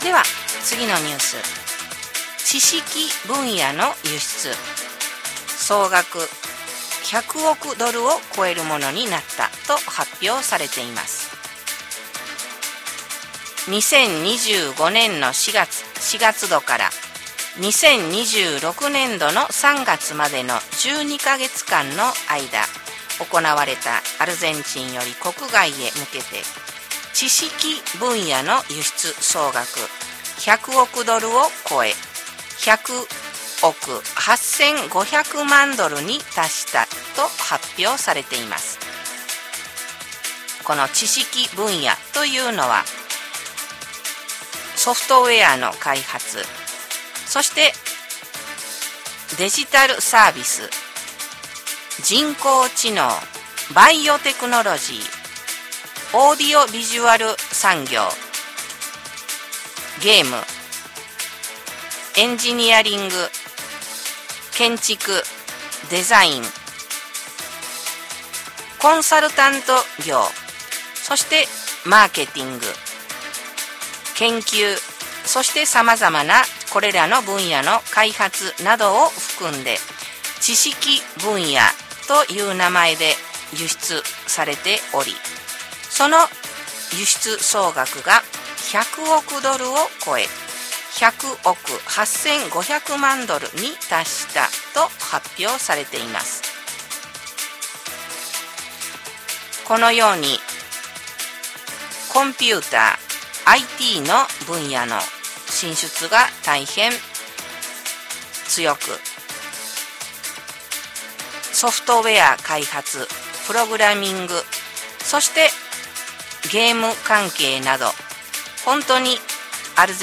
では次のニュース、知識分野の輸出総額100億ドルを超えるものになったと発表されています。2025年の4月度から2026年度の3月までの12ヶ月間の間行われたアルゼンチンより国外へ向けて知識分野の輸出総額100億ドルを超え100億8500万ドルに達したと発表されています。この知識分野というのはソフトウェアの開発、そしてデジタルサービス、人工知能、バイオテクノロジー、オーディオビジュアル産業、ゲーム、エンジニアリング、建築、デザイン、コンサルタント業、そしてマーケティング、研究、そしてさまざまなこれらの分野の開発などを含んで知識分野という名前で輸出されており、その輸出総額が100億ドルを超え100億8500万ドルに達したと発表されています。このようにコンピューター IT の分野の進出が大変強く、ソフトウェア開発、プログラミング、そしてゲーム関係など本当にアルゼ